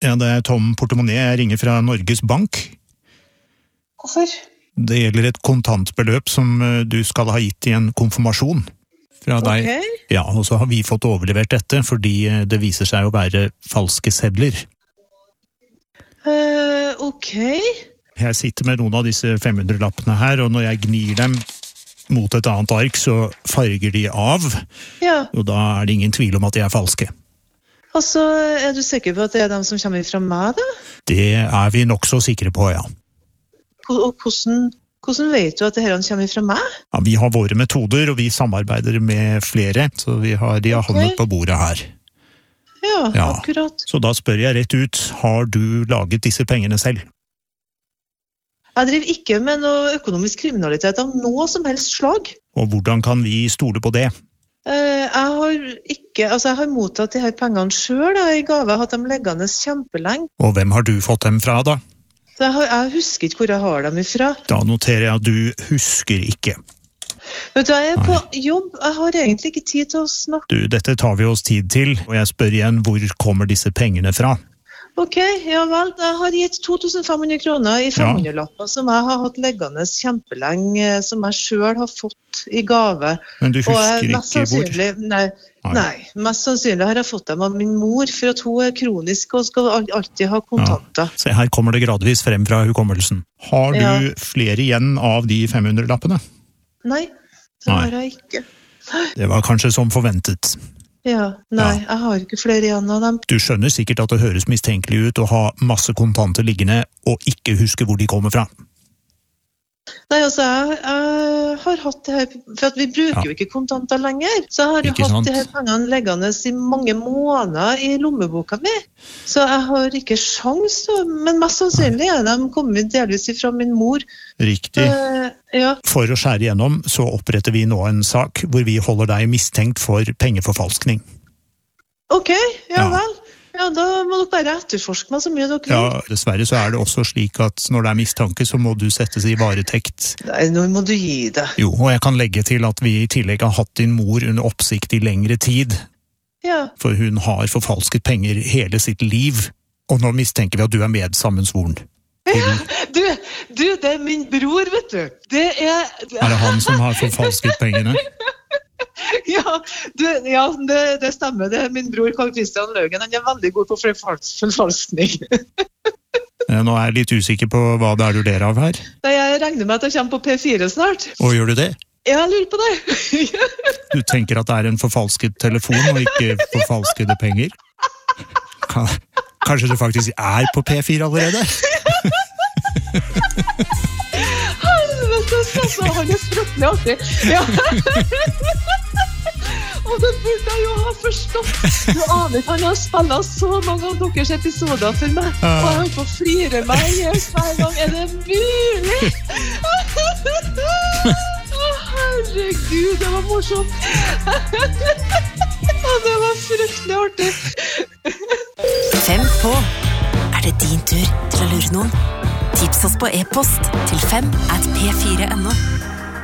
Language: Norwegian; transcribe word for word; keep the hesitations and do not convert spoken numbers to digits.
Ja, det er Tom Portemonnaie. Jeg ringer fra Norges Bank. Hvorfor? Det gjelder et kontantbeløp som du skal ha gitt i en konfirmasjon fra deg. Ok. Ja, og så har vi fått overlevert dette, fordi det viser seg å være falske sedler. Uh, ok. Jeg sitter med noen av disse femhundre-lappene her, og når jeg gnir dem mot et annet ark, så farger de av. Ja. Og da er det ingen tvil om at de er falske. Altså, er du sikker på at det er de som kommer fra meg, da? Det er vi nok så sikre på, ja. Og hvordan, hvordan vet du at det her kommer fra meg? Ja, vi har våre metoder, og vi samarbeider med flere, så vi har, de har Ok. havnet på bordet her. Ja, Ja. akkurat. Så da spør jeg rett ut, har du laget disse pengene selv? Jeg driver ikke med noe økonomisk kriminalitet av noe som helst slag. Og hvordan kan vi stole på det? Eh, jeg har ikke, altså jeg har mottatt de her pengene selv da, i gave, jeg har hatt dem liggende kjempelenge. Og hvem har du fått dem fra da? Så jeg, har, jeg husker ikke hvor jeg har dem ifra. Da noterer jeg at du husker ikke. Vet du, jeg er på jobb, jeg har egentlig ikke tid til å snakke. Du, dette tar vi oss tid til, og jeg spør igjen, hvor kommer disse pengene fra? Ok, ja vel, jeg har gitt to tusen fem hundre kroner i femhundre-lapper som jeg har hatt liggende kjempelenge, som jeg selv har fått i gave. Men du Og jeg- husker mest ikke hvor? sannsynlig, nei, Nei. nei, mest sannsynlig har jeg fått dem av min mor, for at hun er kronisk og skal al- alltid ha kontanter. Se, her kommer det gradvis frem fra hukommelsen. Har du Ja. flere igjen av de femhundre-lappene? Nei, det Nei. har jeg ikke. Det var kanskje som forventet. Ja, nei, jeg har ikke flere igjen av dem. Du skjønner sikkert at det høres mistenkelig ut å ha masse kontanter liggende og ikke huske hvor de kommer fra. Nei, altså, jeg, jeg har hatt det her, for at vi bruker Ja. jo ikke kontanter lenger, så jeg har jo Ikke hatt sant? de her pengene liggende i mange måneder i lommeboka mi. Så jeg har ikke sjans, da, men mest sannsynlig er de kommet delvis fra min mor. Riktig. Eh, ja, For å skjære igjennom, så oppretter vi nå en sak hvor vi holder deg mistenkt for pengeforfalskning. ok, ja, Ja. vel. Ja, da må dere bare etterforske meg så mye dere vil. Ja, dessverre så er det også slik at når det er mistanke, så må du settes i varetekt. Nei, nå må du gi deg. Jo, og jeg kan legge til at vi i tillegg har hatt din mor under oppsikt i lengre tid, Ja, for hun har forfalsket penger hele sitt liv, og nå mistenker vi at du er medsammensvoren. Til- du, du, det er min bror, vet du. Det er... Er det han som har forfalsket pengene? Ja, du, ja det, det stemmer. Det er min bror Carl Christian Løgen. Han er veldig god på forfals- forfalskning. Eh, Nå er jeg litt usikker på hva det er du ler av her. Nei, jeg regner med at jeg kommer på P fire snart. Og gjør du det? Ja, jeg lurer på det. Du tenker at det er en forfalsket telefon og ikke forfalskede penger? Ka- Kanskje du faktisk er på P fire allerede? Helvete, altså, han er fryktelig artig. Ja. Og det burde jeg jo ha forstått. Du aner ikke, han har spillet så mange av deres episoder for meg, og jeg har på å flire meg i hjel hver gang. Er det mulig? Å, herregud, det var morsomt. Og det var fryktelig artig. Fem på. Er det din tur til å lure noen? Tips oss på e-post til fem at p fire punktum no.